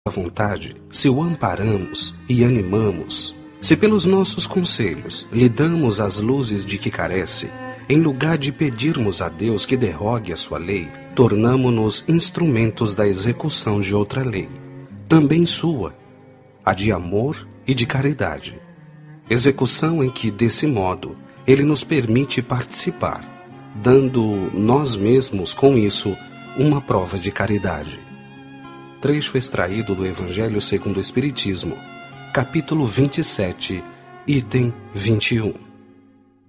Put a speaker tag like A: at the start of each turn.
A: vontade, se o amparamos e animamos, se pelos nossos conselhos lhe damos as luzes de que carece, em lugar de pedirmos a Deus que derrogue a sua lei, tornamo-nos instrumentos da execução de outra lei, também sua, a de amor e de caridade. Execução em que, desse modo, ele nos permite participar, dando nós mesmos, com isso, uma prova de caridade. Trecho extraído do Evangelho segundo o Espiritismo, capítulo 27, item 21.